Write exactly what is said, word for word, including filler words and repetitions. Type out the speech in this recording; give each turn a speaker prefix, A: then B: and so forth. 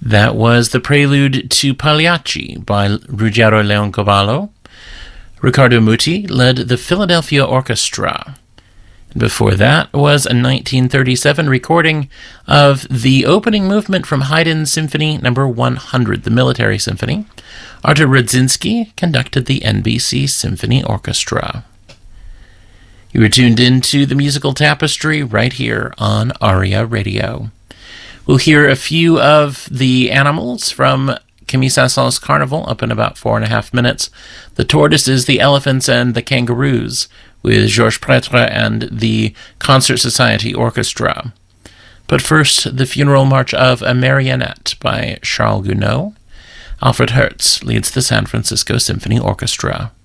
A: That was the prelude to Pagliacci by Ruggiero Leoncavallo. Riccardo Muti led the Philadelphia Orchestra. Before that was a nineteen thirty-seven recording of the opening movement from Haydn's Symphony Number one hundred, the Military Symphony. Artur Rudzinski conducted the N B C Symphony Orchestra. You were tuned into the Musical Tapestry right here on ARIA Radio. We'll hear a few of the animals from Camille Saint-Saëns' Carnival up in about four and a half minutes. The tortoises, the elephants, and the kangaroos with Georges Prêtre and the Concert Society Orchestra. But first, the Funeral March of a Marionette by Charles Gounod. Alfred Hertz leads the San Francisco Symphony Orchestra.